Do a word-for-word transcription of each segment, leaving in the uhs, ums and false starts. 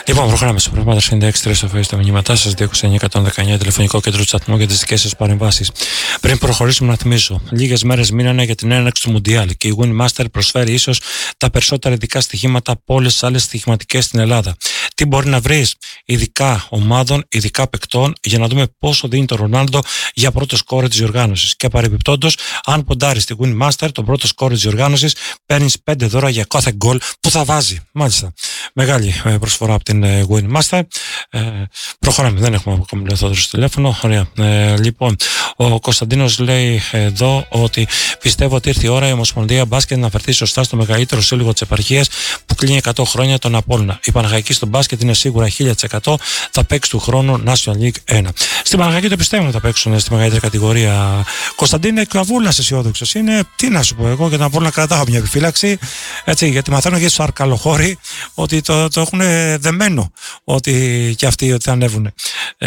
Λοιπόν, προχωράμε στο πρόγραμμα ενενήντα έξι τρία στο Facebook τα μηνύματά σα, δύο είκοσι εννιά εκατόν δεκαεννιά τηλεφωνικό κέντρο τσατμού για τι δικέ σα παρεμβάσει. Πριν προχωρήσουμε, να θυμίσω: λίγες μέρες μείνανε για την έναρξη του Μουντιάλ και η Winmaster προσφέρει ίσως τα περισσότερα ειδικά στοιχήματα από όλες τις άλλες στοιχηματικές στην Ελλάδα. Τι μπορεί να βρεις? Ειδικά ομάδων, ειδικά παικτών, για να δούμε πόσο δίνει το Ρονάλντο για πρώτο σκόρερ της διοργάνωσης. Και παρεμπιπτόντως, αν ποντάρεις στη Winmaster, τον πρώτο σκόρερ της διοργάνωσης, παίρνεις πέντε δώρα για κάθε γκολ που θα βάζει. Μάλιστα. Μεγάλη προσφορά από την Winmaster. Ε, προχωράμε, δεν έχουμε ακόμη λεφτόδρο στο τηλέφωνο. Ωραία. Ε, λοιπόν, ο Κωνσταντίνος λέει εδώ ότι πιστεύω ότι ήρθε η ώρα η Ομοσπονδία Μπάσκετ να φερθεί σωστά στο μεγαλύτερο σύλλογο της επαρχίας που κλείνει εκατό χρόνια, τον Απόλλωνα. Η Παναχαϊκή στο μπάσκετ είναι σίγουρα χίλια τοις εκατό θα παίξει του χρόνου National League ένα. Στην Παναχαϊκή το πιστεύω ότι θα παίξουν στη μεγαλύτερη κατηγορία. Κωνσταντίνε, Καβούλας αισιόδοξος είναι. Τι να σου πω εγώ, για τον Απόλλωνα κρατάω μια επιφύλαξη. Έτσι, γιατί μαθαίνω και στο Αρκαλοχώρι ότι το, το έχουν δεμένο ότι και αυτοί ότι θα ανέβουν. Ε,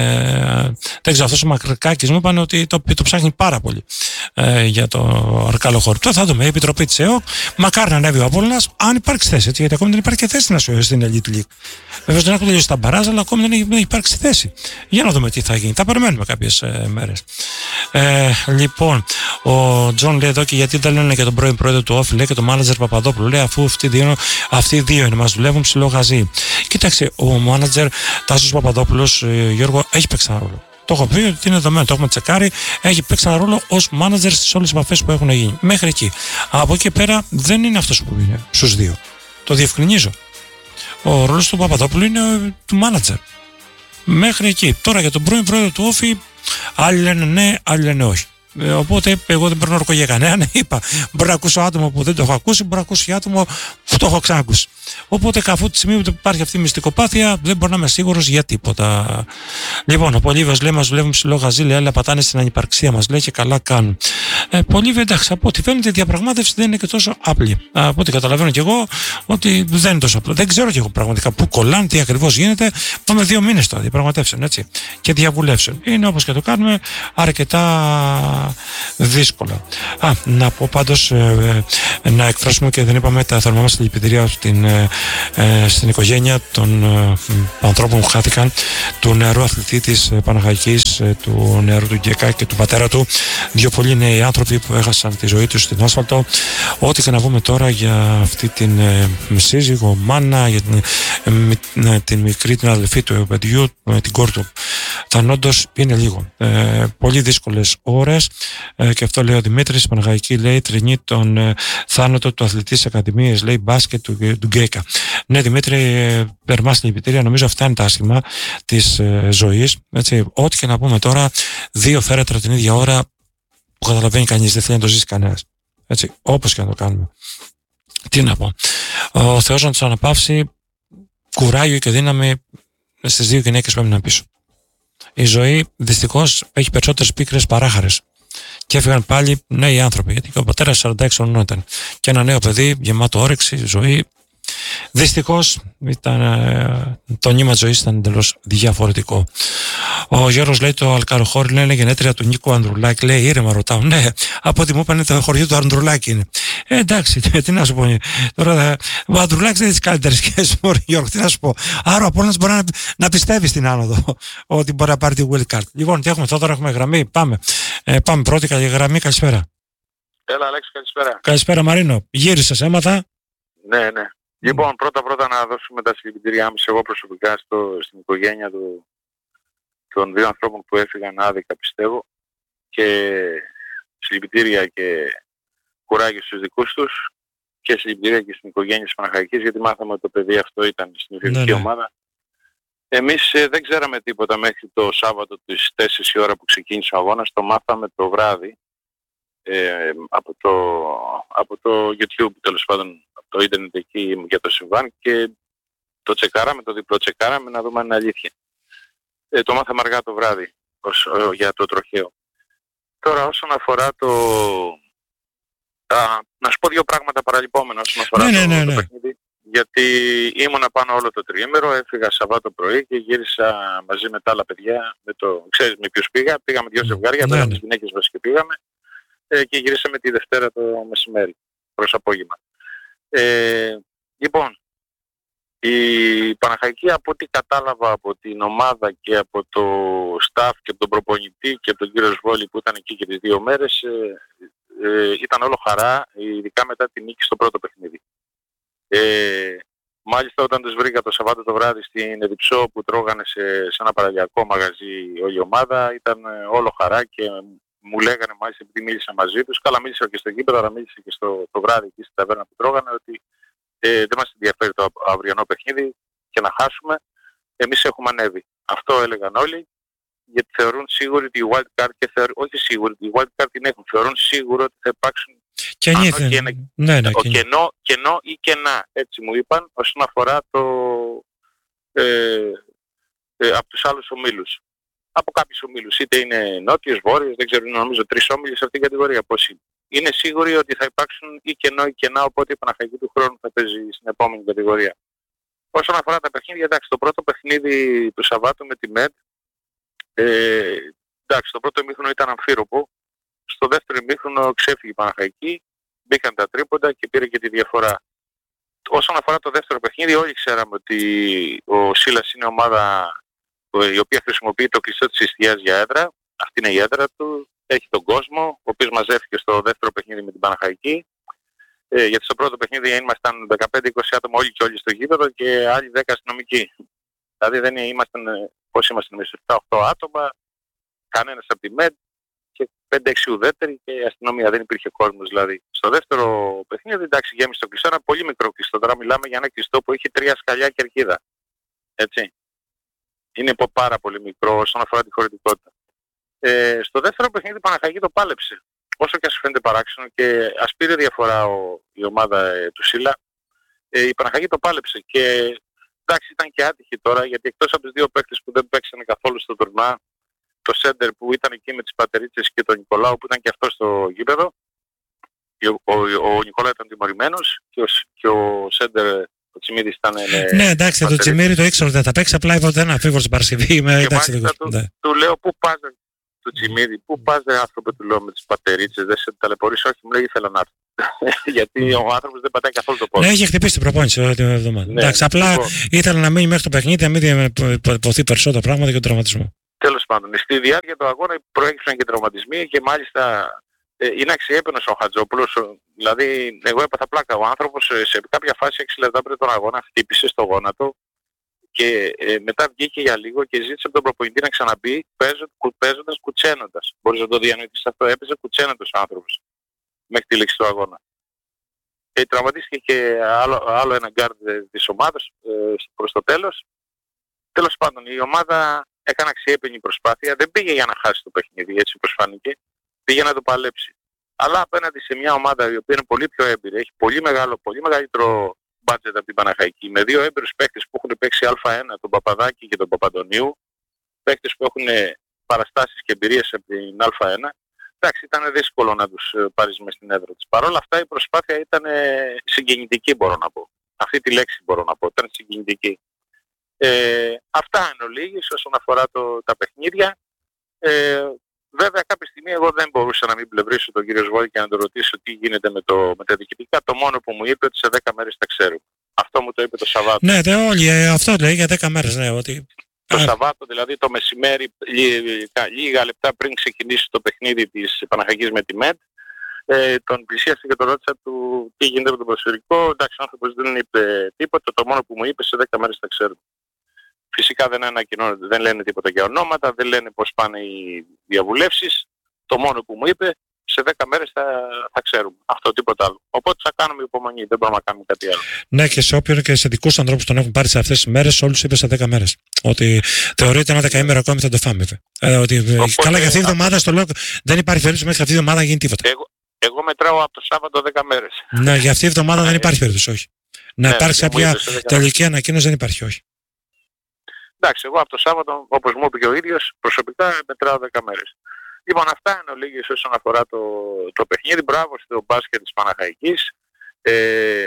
δεν ξέρω, αυτός ο Μακρικάκης μου είπαν ότι το, το ψάχνει πάρα πολύ ε, για το Αρκαλοχώρι. Τώρα θα δούμε. Η Επιτροπή της ΕΟΚ, μακάρι να ανέβει ο Απόλλωνας, αν υπάρξει θέση. Έτσι, γιατί ακόμη δεν υπάρχει και θέση στην Elite League. Βεβαίως δεν έχουν τελειώσει τα μπαράζ, αλλά ακόμη δεν έχει υπάρξει θέση. Για να δούμε τι θα γίνει. Θα περιμένουμε κάποιες ε, μέρες. Ε, λοιπόν, ο Τζον λέει εδώ και γιατί δεν λένε και τον πρώην πρόεδρο του Όφη, λέει και τον μάνατζερ Παπαδόπουλο. Λέει αφού αυτοί, δύο, αυτοί οι δύο είναι, μας δουλεύουν ψηλό γαζί. Κοίταξε, ο μάνατζερ Τάσος Παπαδόπουλος, ε, Γιώργο, έχει παίξει ένα ρόλο. Το έχω πει ότι είναι δεδομένο, το έχουμε τσεκάρει. Έχει παίξει ένα ρόλο ως μάνατζερ στις όλες τις επαφές που έχουν γίνει. Μέχρι εκεί. Από εκεί πέρα δεν είναι αυτός που είναι στους δύο. Το διευκρινίζω. Ο ρόλος του Παπαδόπουλου είναι του μάνατζερ. Μέχρι εκεί. Τώρα για τον πρώην πρόεδρο του Όφη, άλλοι λένε ναι, άλλοι λένε όχι. Ε, οπότε εγώ δεν παίρνω όρκο για κανέναν. Είπα, μπορεί να ακούσω άτομο που δεν το έχω ακούσει, μπορεί να ακούσω άτομο που το έχω ξανακούσει. Οπότε, αφού τη στιγμή που υπάρχει αυτή η μυστικοπάθεια, δεν μπορώ να είμαι σίγουρος για τίποτα. Λοιπόν, ο Πολύβιος λέει: μας δουλεύουν ψηλό γαζί, λέει, αλλά πατάνε στην ανυπαρξία μας, λέει, και καλά κάνουν. Ε, Πολύβιο, εντάξει, από ό,τι φαίνεται η διαπραγμάτευση δεν είναι και τόσο απλή. Από ό,τι καταλαβαίνω κι εγώ, ότι δεν είναι τόσο απλό. Δεν ξέρω κι εγώ πραγματικά πού κολλάνε, τι ακριβώς γίνεται. Πάμε δύο μήνες τώρα διαπραγματεύσεων, έτσι, και διαβουλεύσεων. Είναι όπως και το κάνουμε αρκετά δύσκολα. Α, να πω πάντως ε, ε, να εκφράσουμε και δεν είπαμε τα θερμά μας συλληπιτήρια στην, ε, ε, στην οικογένεια των ε, ανθρώπων που χάθηκαν, του νεαρού αθλητή της ε, Παναχαϊκής, ε, του νεαρού του Γκέκα και του πατέρα του. Δύο πολύ νέοι άνθρωποι που έχασαν τη ζωή τους στην άσφαλτο. Ό,τι και να πούμε τώρα για αυτή την ε, σύζυγο, μάνα, για την, ε, ε, την μικρή την αδελφή του παιδιού, ε, την κόρη του θανόντος, είναι λίγο. Ε, πολύ δύσκολες ώρες. Ε, και αυτό λέει ο Δημήτρης. Η Παναχαϊκή, λέει, τρινεί τον ε, θάνατο του αθλητή της Ακαδημίας, λέει, μπάσκετ του, του Γκέκα. Ναι, Δημήτρη, ε, περμά συλληπιτήρια. Νομίζω αυτά είναι τα άσχημα της ε, ζωής. Έτσι, ό,τι και να πούμε τώρα, δύο φέρετρα την ίδια ώρα που καταλαβαίνει κανείς, δεν θέλει να το ζήσει κανένας. Έτσι, όπως και να το κάνουμε. Τι να πω. Ο Θεός να τους αναπαύσει κουράγιο και δύναμη στις δύο γυναίκες που έμειναν πίσω. Η ζωή δυστυχώς έχει περισσότερες πίκρες παρά χαρές. Και έφυγαν πάλι νέοι άνθρωποι, γιατί και ο πατέρας σαράντα έξι χρονών ήταν. Και ένα νέο παιδί γεμάτο όρεξη, ζωή. Δυστυχώς ήταν, το νήμα της ζωής ήταν εντελώς διαφορετικό. Ο Γιώργος λέει: το Αλκαλοχώρι είναι γενέτρια του Νίκου Ανδρουλάκη. Λέει: ήρεμα, ρωτάω. Ναι, από ό,τι μου είπαν το χωριό του Ανδρουλάκη είναι. Ε, εντάξει, τι να σου πω. Τώρα, ο Ανδρουλάκης δεν έχει τις καλύτερες σχέσεις, Γιώργο, τι να σου πω. Άρα ο Απόλλωνας μπορεί να, να πιστεύει στην άνοδο ότι μπορεί να πάρει τη wild card. Λοιπόν, τι έχουμε τώρα, έχουμε γραμμή. Πάμε. Ε, πάμε πρώτη γραμμή, καλησπέρα. Έλα, Αλέξη, καλησπέρα. Καλησπέρα, Μαρίνο. Γύρισες, έμαθα. Ναι, ναι. Λοιπόν, πρώτα-πρώτα να δώσουμε τα συλληπιτήριά μας εγώ προσωπικά στο, στην οικογένεια του, των δύο ανθρώπων που έφυγαν άδικα, πιστεύω, και συλληπιτήρια και κουράγιο στους δικούς τους και συλληπιτήρια και στην οικογένεια της Παναχαϊκής, γιατί μάθαμε ότι το παιδί αυτό ήταν στην εθνική ναι, ναι. ομάδα. Εμείς ε, δεν ξέραμε τίποτα μέχρι το Σάββατο τις τέσσερις η ώρα που ξεκίνησε ο αγώνας, το μάθαμε το βράδυ ε, από, το, από το YouTube, τέλος πάντων από το ίντερνετ εκεί για το συμβάν, και το τσεκάραμε, το διπλό τσεκάραμε να δούμε αν είναι αλήθεια. Ε, το μάθαμε αργά το βράδυ ως, ο, για το τροχαίο. Τώρα όσον αφορά το... Α, να σου πω δύο πράγματα παραλυπόμενα όσον αφορά ναι, το, ναι, ναι, ναι. το παιχνίδι. Γιατί ήμουνα πάνω όλο το τριήμερο, έφυγα Σαββάτο πρωί και γύρισα μαζί με τα άλλα παιδιά, με το, ξέρεις με ποιους πήγα, πήγαμε δύο ζευγάρια, ναι, πέρα ναι. τις γυναίκες μας και πήγαμε ε, και γυρίσαμε τη Δευτέρα το μεσημέρι, προς απόγευμα. Ε, λοιπόν, Η Παναχαϊκή, από ό,τι κατάλαβα από την ομάδα και από το staff και από τον προπονητή και από τον κύριο Σβόλη που ήταν εκεί και τις δύο μέρες, ε, ε, ήταν όλο χαρά, ειδικά μετά τη νίκη στο πρώτο παιχνίδι. Ε, μάλιστα όταν τους βρήκα το Σαββάτο το βράδυ στην Εδιψό που τρώγανε σε, σε ένα παραλιακό μαγαζί όλη η ομάδα, ήταν ε, όλο χαρά και μου λέγανε μάλιστα επειδή μίλησα μαζί τους, καλά μίλησα και στο γήπεδο, αλλά μίλησα και στο το βράδυ εκεί στην ταβέρνα που τρώγανε, ότι ε, δεν μας ενδιαφέρει το αυριανό παιχνίδι και να χάσουμε, εμείς έχουμε ανέβει. Αυτό έλεγαν όλοι, γιατί θεωρούν σίγουροι ότι η wild card, και θεωρούν, όχι σίγουροι, η wild card την έχουν, θεωρούν σίγουρο ότι θα υπάρξουν και ανώ, και, ναι, ναι, και κενό, κενό ή κενά, έτσι μου είπαν, όσον αφορά το, ε, ε, από τους άλλους ομίλους. Από κάποιους ομίλους, είτε είναι νότιος, βόρειος, δεν ξέρω, νομίζω τρεις όμιλοι σε αυτήν την κατηγορία πώς είναι. Είναι σίγουροι ότι θα υπάρξουν ή κενό ή κενά, οπότε η Παναχαϊκή του χρόνου θα παίζει στην επόμενη κατηγορία. Όσον αφορά τα παιχνίδια, εντάξει, το πρώτο παιχνίδι του Σαββάτου με τη ΜΕΤ, ε, εντάξει, το πρώτο ημίχρονο ήταν αμφίροπο, στο δεύτερο ημίχρονο ξέφυγε η Παναχαϊκή, μπήκαν τα τρίποντα και πήρε και τη διαφορά. Όσον αφορά το δεύτερο παιχνίδι, όλοι ξέραμε ότι ο Σίλας είναι ομάδα η οποία χρησιμοποιεί το κλειστό της εστιάς για έδρα, αυτή είναι η έδρα του, έχει τον κόσμο, ο οποίος μαζεύτηκε στο δεύτερο παιχνίδι με την Παναχαϊκή. Ε, γιατί στο πρώτο παιχνίδι ήμασταν δεκαπέντε είκοσι άτομα όλοι και όλοι στο γήπεδο και άλλοι δέκα αστυνομικοί. Δηλαδή δεν ήμασταν, πώς ήμασταν εμείς, επτά οκτώ άτομα, κανένας από τη ΜΕΔ και πέντε έξι ουδέτεροι και η αστυνομία, δεν υπήρχε κόσμος δηλαδή. Στο δεύτερο παιχνίδι, εντάξει, γέμισε το κλειστό, ένα πολύ μικρό κλειστό, τώρα μιλάμε για ένα κλειστό που έχει τρία σκαλιά και αρκίδα. Έτσι. Είναι πάρα πολύ μικρό όσον αφορά τη χωρητικότητα. Ε, στο δεύτερο παιχνίδι η Παναχαϊκή το πάλεψε. Όσο και ας φαίνεται παράξενο και ας πήρε διαφορά ο, η ομάδα ε, του Σίλα, ε, η Παναχαϊκή το πάλεψε και εντάξει ήταν και άτυχη τώρα, γιατί εκτός από τους δύο παίκτες που δεν παίξανε καθόλου στο τουρνά, το Σέντερ που ήταν εκεί με τις πατερίτσες και τον Νικολάου που ήταν και αυτό στο γήπεδο, ο, ο, ο, ο Νικολάου ήταν τιμωρημένος και ο, και ο Σέντερ, ο Τσιμίδης ήταν... Ε, ναι, εντάξει, το Τσιμίδη το ήξερα ότι δεν θα παίξει, απλά είπα ότι δεν αφήβω στην Παρασκευή. Με, και εντάξει, μάλιστα του, ναι. του λέω πού πας του Τσιμίδη, πού πας ρε άνθρωπε, του λέω με τις πατερίτσες, δεν σε ταλαιπωρήσω, όχι μου λέει ήθελα να έρθω. Γιατί ο άνθρωπος δεν πατάει καθόλου το πόδι. Ναι, είχε χτυπήσει την προπόνηση την εβδομάδα. Ναι, εντάξει, απλά λοιπόν, ήθελα να μείνει μέχρι το παιχνίδι, να μην υποθεί περισσότερα πράγματα και τον τραυματισμό. Τέλος πάντων, στη διάρκεια του αγώνα προέκυψαν και τραυματισμοί και μάλιστα ε, είναι αξιέπαινος ο Χατζόπουλος. Δηλαδή, εγώ έπαθα πλάκα. Ο άνθρωπος σε κάποια φάση έξι λεπτά πριν τον αγώνα χτύπησε στο γόνατο και ε, μετά βγήκε για λίγο και ζήτησε από τον προπονητή να ξαναμπεί παίζοντας κουτσένοντας. Μπορείς να το διανοηθείς αυτό, έπαιζε κουτσένοντας ο άνθρωπος μέχρι τη λήξη του αγώνα. Και τραυματίστηκε και άλλο, άλλο ένα γκάρντ της ομάδας ε, προς το τέλος. Τέλος πάντων, η ομάδα έκανε αξιέπαινη προσπάθεια, δεν πήγε για να χάσει το παιχνίδι, έτσι όπως φάνηκε, πήγε να το παλέψει. Αλλά απέναντι σε μια ομάδα η οποία είναι πολύ πιο έμπειρη, έχει πολύ μεγάλο, πολύ μεγαλύτερο budget από την Παναχαϊκή, με δύο έμπειρους παίκτες που έχουν παίξει Α1, τον Παπαδάκη και τον Παπαντονίου, παίκτες που έχουν παραστάσεις και εμπειρίες από την Α1, εντάξει, ήταν δύσκολο να τους πάρεις μες στην έδρα της. Παρ' όλα αυτά η προσπάθεια ήταν συγκινητική, μπορώ να πω. Αυτή τη λέξη μπορώ να πω, ήταν συγκινητική. Ε, αυτά είναι ολίγης όσον αφορά το, τα παιχνίδια. Ε, βέβαια κάποια στιγμή εγώ δεν μπορούσα να μην πλευρίσω τον κύριο Σβόλη και να τον ρωτήσω τι γίνεται με, το, με τα διοικητικά. Το μόνο που μου είπε ότι σε δέκα μέρες τα ξέρουμε. Αυτό μου το είπε το Σαββάτο. Ναι, δε, όλοι, ε, αυτό λέει για δέκα μέρες. Ναι, ότι... Το Σαββάτο, δηλαδή το μεσημέρι, λίγα, λίγα λεπτά πριν ξεκινήσει το παιχνίδι της Παναχαϊκής με τη ΜΕΤ, ε, τον πλησίασε και τον ρώτησα του τι γίνεται με το ποδοσφαιρικό. Εντάξει, ο άνθρωπος δεν είπε τίποτα. Το μόνο που μου είπε σε δέκα μέρες τα ξέρουμε. Φυσικά δεν ανακοινώνεται, δεν λένε τίποτα για ονόματα, δεν λένε πώς πάνε οι διαβουλεύσεις. Το μόνο που μου είπε, σε δέκα μέρες θα, θα ξέρουμε. Αυτό, τίποτα άλλο. Οπότε θα κάνουμε υπομονή, δεν μπορούμε να κάνουμε κάτι άλλο. Ναι, και σε όποιον και σε δικούς ανθρώπους τον έχουν πάρει σε αυτές τις μέρες, όλους είπε σε δέκα μέρες. Ότι θεωρείται ένα δεκαήμερο ακόμη θα το φάμε. Ε, ότι, οπότε, καλά, για αυτή τη εβδομάδα στο λόγο δεν υπάρχει περίπτωση μέχρι αυτή τη εβδομάδα να γίνει τίποτα. Εγώ, εγώ μετράω από το Σάββατο δέκα μέρες. Ναι, για αυτή τη εβδομάδα δεν υπάρχει περίπτωση, όχι. Να ναι, υπάρξει κάποια τελική ανακοίνωση, δεν υπάρχει, όχι. Εντάξει, εγώ από το Σάββατο, όπως μου είπε και ο ίδιος, προσωπικά μετράω δέκα μέρες. Λοιπόν, αυτά είναι ολίγες όσον αφορά το, το παιχνίδι. Μπράβο στο μπάσκετ της Παναχαϊκής. Ε,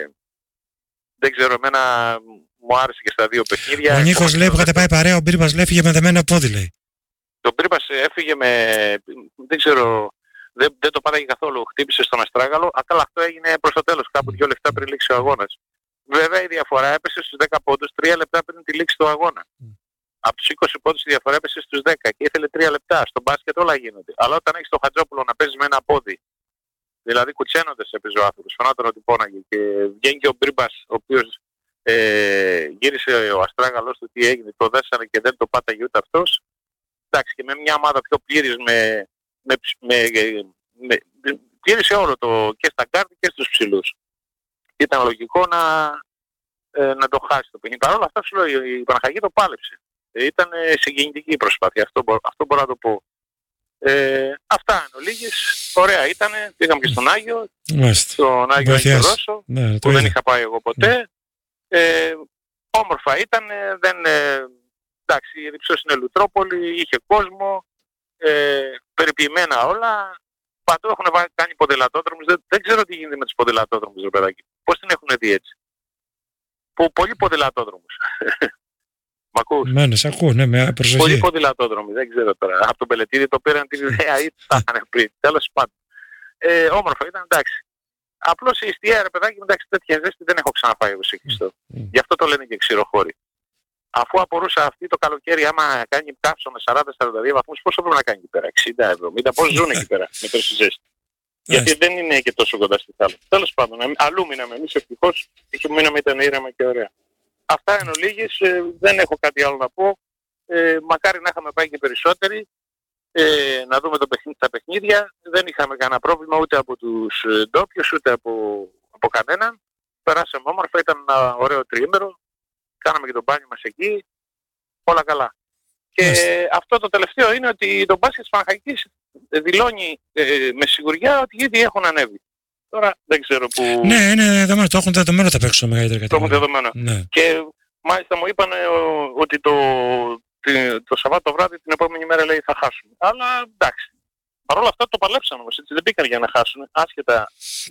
δεν ξέρω, εμένα μου άρεσε και στα δύο παιχνίδια. Ο Νίκος λέει που είχατε πάει παρέα, ο Μπίρμπας λέει έφυγε με δεμένο πόδι, λέει. Ο Μπίρμπας έφυγε με, δεν ξέρω, δεν, δεν το πάταγε καθόλου. Χτύπησε στον αστράγαλο. Αλλά αυτό έγινε προς το τέλος, κάπου δύο λεπτά πριν λήξει ο αγώνας. Βέβαια η διαφορά έπεσε στους δέκα πόντους τρία λεπτά πριν τη λήξη του αγώνα. Mm. Από τους είκοσι πόντους η διαφορά έπεσε στους δέκα και ήθελε τρία λεπτά. Στο μπάσκετ όλα γίνονται. Αλλά όταν έχεις τον Χατζόπουλο να παίζει με ένα πόδι, δηλαδή κουτσένοντας έπαιζε ο άνθρωπος, φαινόταν ότι πόναγε και βγαίνει και ο Μπρίμπας, ο οποίος ε, γύρισε ο Αστράγαλος του τι έγινε, το δέσανε και δεν το πάταγε ούτε αυτός. Εντάξει, και με μια ομάδα πιο πλήρης, με, με, με, με, με πλήρησε όλο το και στα κάρτη και στους ψηλούς. Ήταν λογικό να, ε, να το χάσει το παιχνίδι. Παρ' όλα αυτά, σου λέω, η Παναχαϊκή το πάλεψε. Ε, ήταν συγκινητική η προσπάθεια, αυτό, μπο, αυτό μπορώ να το πω. Ε, αυτά είναι ο λίγης, ωραία ήτανε, πήγαμε και στον Άγιο, Μάλιστα. στον Άγιο Άγιο Ρώσο, ναι, που δεν είχα πάει εγώ ποτέ. Ναι. Ε, όμορφα ήταν, δεν, ε, εντάξει, η Ρυψός είναι Λουτρόπολη, είχε κόσμο, ε, περιποιημένα όλα. Παντού έχουν κάνει ποδηλατόδρομους, δεν, δεν ξέρω τι γίνεται με τους ποδηλατόδρομους, ρε παιδάκι. Πώς την έχουν δει έτσι. Που, πολλοί ποδηλατόδρομους. Μ' ακούς? Ναι, ναι, σε ακούω, ναι, με προσοχή. Πολλοί ποδηλατόδρομοι, δεν ξέρω τώρα. Από τον Πελετήδη το πήραν την ιδέα ή τα είχαν πριν. Τέλος πάντων. Ε, όμορφα ήταν, εντάξει. Απλώς η εστία, ρε παιδάκι, εντάξει, τέτοια ζέστη δεν έχω ξαναπάει εγώ σε Χριστό. Mm. Γι' αυτό το λένε και ξηροχώροι. Αφού απορούσα αυτή το καλοκαίρι, άμα κάνει κάψο με σαράντα με σαράντα δύο βαθμούς, πόσο πρέπει να κάνει εκεί πέρα, εξήντα εβδομήντα, πώς ζουν εκεί πέρα με τόση ζέστη. Γιατί δεν είναι και τόσο κοντά στη θάλασσα. Τέλος πάντων, αλλού μείναμε εμείς, ευτυχώς, και μείναμε, ήταν ήρεμα και ωραία. Αυτά εν ολίγης, ε, δεν έχω κάτι άλλο να πω. Ε, μακάρι να είχαμε πάει και περισσότεροι, ε, να δούμε το παιχνίδι, τα παιχνίδια. Δεν είχαμε κανένα πρόβλημα ούτε από τους ε, ντόπιους, ούτε από, από κανέναν. Περάσαμε όμορφα, ήταν ένα ωραίο τριήμερο. Κάναμε και τον μπάνιο μας εκεί. Όλα καλά. Και yes. αυτό το τελευταίο είναι ότι το μπάσκετ της Παναχαϊκής δηλώνει ε, με σιγουριά ότι ήδη έχουν ανέβει. Τώρα δεν ξέρω που... Ναι, είναι δεδομένο, το έχουν δεδομένο τα παίξω μεγαλύτερα κατηγορία. Το έχουν δεδομένο. Ναι. Και μάλιστα μου είπαν ότι το, το, το Σαββάτο βράδυ την επόμενη μέρα λέει θα χάσουν. Αλλά εντάξει. Παρ' όλα αυτά το παλέψαν όμως, έτσι δεν μπήκαν για να χάσουν. Άσχετα,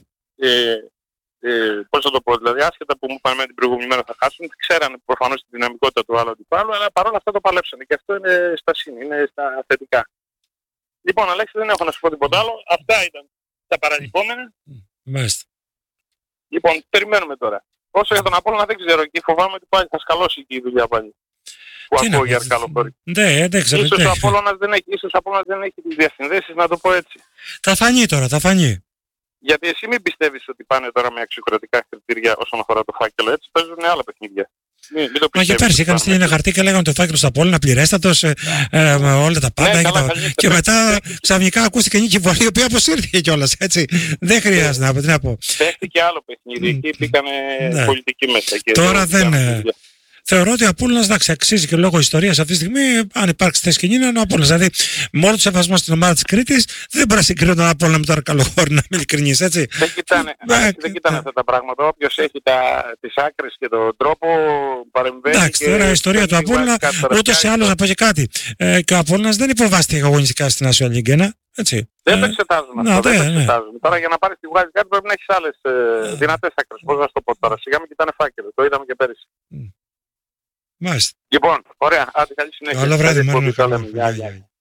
ε, ε, πώς θα το πω, δηλαδή άσχετα που μου είπαν την προηγούμενη μέρα θα χάσουν, ξέρανε προφανώς τη δυναμικότητα του άλλου αντιπάλου, αλλά παρ' όλα αυτά το παλέψαν. Και αυτό είναι στα σύν, είναι στα θετικά. Λοιπόν, Αλέξη, δεν έχω να σου πω τίποτα άλλο. Αυτά ήταν τα παραλυπόμενα. Μάλιστα. Λοιπόν, περιμένουμε τώρα. Όσο για τον Απόλλωνα δεν ξέρω, εκεί φοβάμαι ότι πάλι θα σκαλώσει εκεί η δουλειά πάλι. Που τι ακούω για Αρκαλοχώρη. Ναι, δεν ξέρω. Ίσως ο Απόλλωνας δεν έχει, ίσως ο Απόλλωνας δεν έχει τις διασυνδέσεις, να το πω έτσι. Θα φανεί τώρα, θα φανεί. Γιατί εσύ μην πιστεύεις ότι πάνε τώρα με αξιοκρατικά κριτήρια όσον αφορά το φάκελο, έτσι παίζουν άλλα παιχνίδια. Μην, μην Μα και πέρσι είχαν στείλει ένα χαρτί και λέγανε το φάκελο στα Απόλλωνα πληρέστατος, ε, ε, με όλα τα πάντα. Ναι, και, καλά, τα... και μετά ξαφνικά ακούστηκε Νίκη Βορρή, η οποία αποσύρθηκε κιόλας, έτσι. Δεν χρειάζεται να πω, τι να πω. Παίχτηκε άλλο παιχνίδι, εκεί πήγανε ναι. πολιτική μέσα. Και τώρα δεν... Θεωρώ ότι ο Απόλλωνας, εντάξει, αξίζει και λόγω ιστορίας αυτή τη στιγμή, αν υπάρξει θέση κοινή, είναι ο Απόλλωνας. Δηλαδή, μόνο του σεβασμό στην ομάδα της Κρήτης, δεν μπορεί να συγκρίνει τον Απόλλωνα με τον Αρκαλοχώρη, να είμαι ειλικρινής, έτσι. Δεν κοιτάνε, ναι, δεν κοιτάνε αυτά τα πράγματα. Όποιος έχει τις άκρες και τον τρόπο παρεμβαίνει. Εντάξει, τώρα η ιστορία του Απόλλωνα, ούτως ή άλλως να πω και κάτι. Ε, και ο Απόλλωνας δεν υποβάστηκε αγωνιστικά στην Άσια Λιγκένα. Έτσι. Δεν το εξετάζουν αυτό, δεν το εξετάζουν. Τώρα για να πάρεις τη βγάζεις κάτι πρέπει να έχεις άλλες ε, δυνατές άκρες. Πώς να το πω τώρα, σιγά μην κοιτάνε φάκελο, το είδαμε και πέρυσι. Μάλιστα. Λοιπόν, ωραία, άντε καλή συνέχεια. Καλό βράδυ, Μάρνο.